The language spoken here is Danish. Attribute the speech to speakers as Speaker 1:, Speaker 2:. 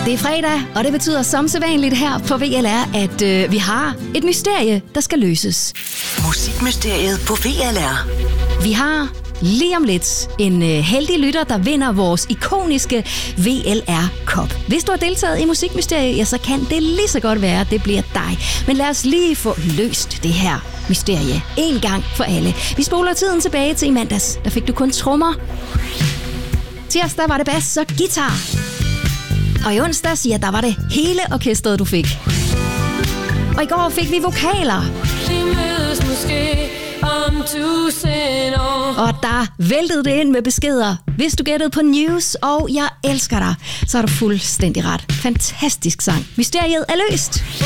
Speaker 1: Det er fredag, og det betyder som sædvanligt her på VLR, at vi har et mysterie, der skal løses.
Speaker 2: Musikmysteriet på VLR.
Speaker 1: Vi har lige om lidt en heldig lytter, der vinder vores ikoniske VLR Cup. Hvis du har deltaget i Musikmysteriet, ja, så kan det lige så godt være, at det bliver dig. Men lad os lige få løst det her mysterie en gang for alle. Vi spoler tiden tilbage til i mandags. Der fik du kun trommer. Tirsdag var det bas og guitar. Og i onsdags, ja, der var det hele orkestret, du fik. Og i går fik vi vokaler. Og der væltede det ind med beskeder. Hvis du gættede på news, og jeg elsker dig, så har du fuldstændig ret. Fantastisk sang. Mysteriet er løst.